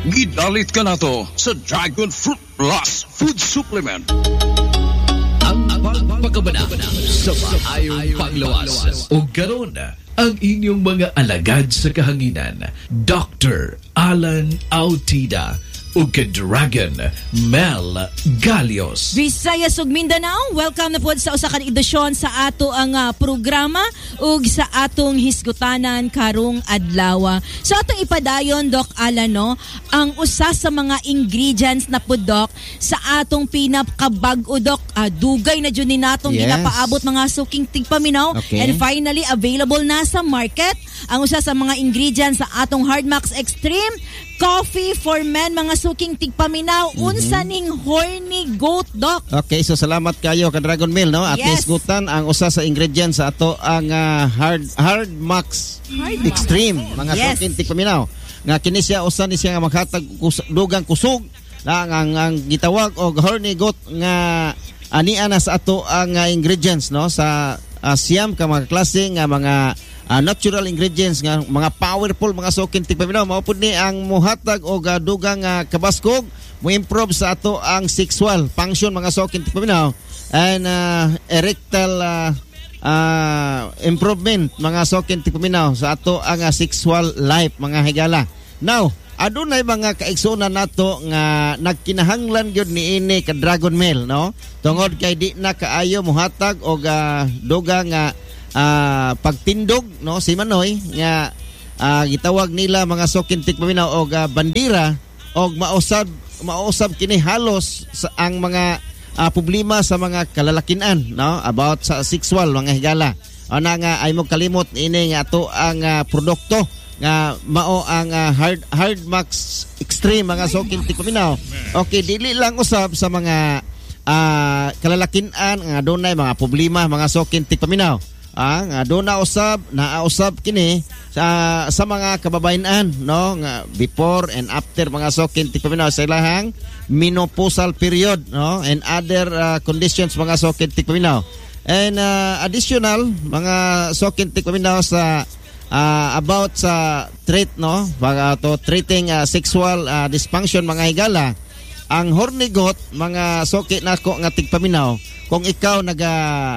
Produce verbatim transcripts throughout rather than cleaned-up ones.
Gidalit ka na to sa Dragon Fruit Plus Food Supplement. Ang pagpagabana sa maayong panglawas. O garon ang inyong mga alagad sa kahanginan, Doctor Alan Autida ug ka-Dragon Mel Galios. Visayas ug Mindanao, welcome na po sa usa ka edisyon sa ato ang uh, programa ug sa atong hisgutanan karong adlaw. So atong ipadayon Doc Alan no, ang usa sa mga ingredients na po Doc sa atong pinakabag-o Doc, uh, dugay na jud ni natong yes. ginapaabot mga suking tigpaminaw okay. and finally available na sa market ang usa sa mga ingredients sa atong Hardmax Extreme Coffee for Men, mga suking tigpaminaw, mm-hmm. unsa ning horny goat Doc. Okay, so salamat kayo ka Dragon Mill no. At yes. isgutan ang usa sa ingredients sa ato ang uh, hard hard max hard extreme mga yes. suking tigpaminaw. Nga kini siya usa ni siya nga maghatag kus- dugang kusog na ang, ang, ang gitawag og horny goat nga ania na sa ato ang uh, ingredients no sa uh, siyam ka mga klase nga mga Uh, natural ingredients nga mga powerful mga suking tigpaminaw mao pud ni ang muhatag og uh, dugang uh, kabaskog mo improve sa ato ang sexual function mga suking tigpaminaw and uh, erectile uh, uh, improvement mga suking tigpaminaw sa ato ang uh, sexual life mga higala. Now adunay mga kaigsunan nato nga nagkinahanglan gyud niini ka Dragon Mill no tungod kay di na kaayo muhatag og uh, dugang nga uh, Uh, pagtindog no si Manoy nga uh, gitawag nila mga suking tigpaminaw og uh, bandira og mausab mausab kini halos sa ang mga uh, problema sa mga kalalakinan no about sa sexual mga higala ana nga ay mo kalimot ini nga ato ang uh, produkto nga mao ang uh, hard hard max extreme mga suking tigpaminaw. Okay, dili lang usab sa mga uh, kalalakinan nga dunay mga problema mga suking tigpaminaw. Ah, nga do na usab, naausab kini sa sa mga kababayenan no nga before and after mga suking tigpaminaw sa ilahang menopausal period no and other uh, conditions mga suking tigpaminaw. And uh, additional mga suking tigpaminaw sa uh, about sa treat no para to treating uh, sexual uh, dysfunction mga higala. Ang horny goat mga suki nako nga tigpaminaw kung ikaw naga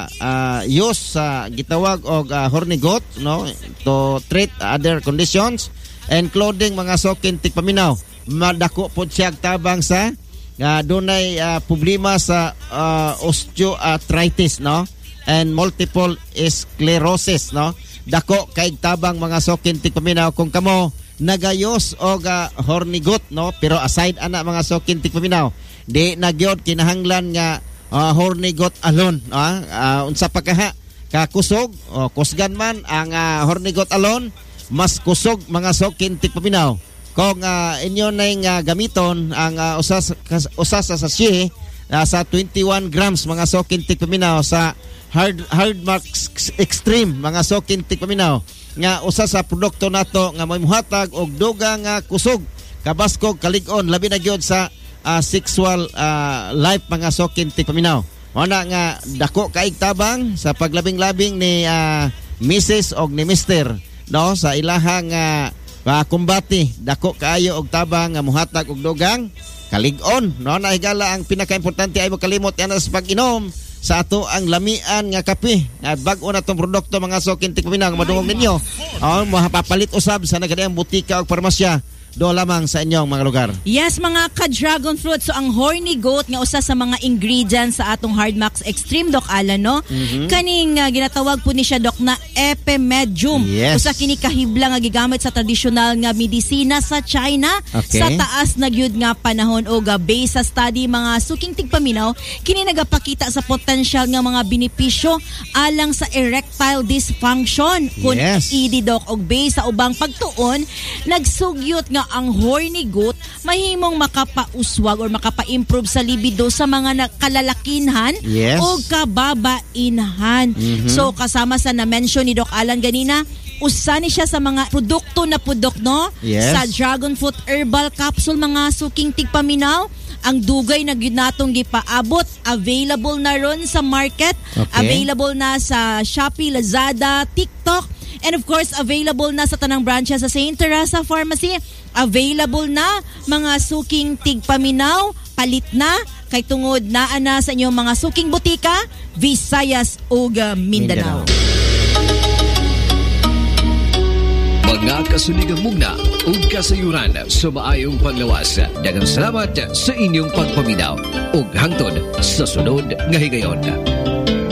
uh, use sa uh, gitawag og uh, horny goat no to treat other conditions and clothing mga suking tigpaminaw madako pod siya tabang sa uh, dunay uh, problema sa uh, osteoarthritis no and multiple sclerosis no dako kay tabang mga suking tigpaminaw kung kamo nagayos og uh, horny goat no pero aside ana mga suking tigpaminaw di nagyod kinahanglan nga Uh, horny goat alone uh, uh, unsa pa kaha kakusog o kusgan man ang uh, horny goat alone mas kusog mga suking tigpaminaw kung uh, inyo na uh, gamiton ang uh, usas usas sa sachet uh, sa twenty-one grams mga suking tigpaminaw sa hard hard max extreme mga suking tigpaminaw nga usa sa produkto nato nga may muhatag og dugang uh, kusog kabaskog kalig-on labi na gyud sa Uh, sexual uh, life mga suking tigpaminaw. Wala nga dako kaig tabang sa paglabing-labing ni uh, Missus og ni Mister no sa ilahang uh, uh, kumbati dako kaayo og tabang nga muhatag og dugang kalig-on no na higala ang pinakaimportante ay mo kalimot yan sa pag-inom sa ato ang lamian nga kape nga bag-o na tong produkto mga suking tigpaminaw nga madungog ninyo oh mapapalit usab sa nagadayang butika og parmasya do lamang sa inyong mga lugar. Yes, mga ka-dragon fruit. So, ang horny goat nga usa sa mga ingredients sa atong Hardmax Extreme, Doc Alan, no? Mm-hmm. Kaning uh, ginatawag po ni siya, Doc, na epimedium. Yes. Usa kini kahibla nga gigamit sa tradisyonal nga medisina sa China. Okay. Sa taas na gyud nga panahon o ga base sa study mga suking tigpaminaw, kini nagapakita sa potensyal nga mga benepisyo alang sa erectile dysfunction. Kun yes. idi, Doc, og base sa ubang pagtuon, nagsugyot nga ang horny goat mahimong makapauswag or makapa-improve sa libido sa mga kalalakinhan yes. o kababainhan. Mm-hmm. So kasama sa na-mention ni Doc Alan ganina, usa ni siya sa mga produkto na pudok no yes. sa Dragon Fruit Herbal Capsule mga suking tigpaminaw. Ang dugay na ginatong gipaabot, available na ron sa market, okay. available na sa Shopee, Lazada, TikTok, And of course, available na sa tanang branches sa Saint Teresa Pharmacy. Available na mga suking tigpaminaw, palit na kay tungod naa na sa inyong mga suking butika, Visayas ug Mindanao. Mga kasuligang mugna ug kasayuran sa maayong paglawas. Daghang salamat sa inyong pagpaminaw ug hangtod sa sunod nga higayon.